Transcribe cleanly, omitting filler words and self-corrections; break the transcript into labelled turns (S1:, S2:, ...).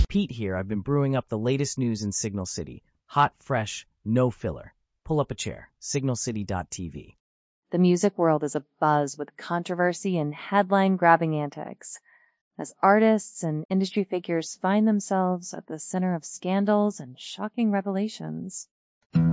S1: Pete here. I've been brewing up the latest news in Signal City. Hot, fresh, no filler. Pull up a chair. signalcity.tv.
S2: The music world is abuzz with controversy and headline-grabbing antics, as artists and industry figures find themselves at the center of scandals and shocking revelations.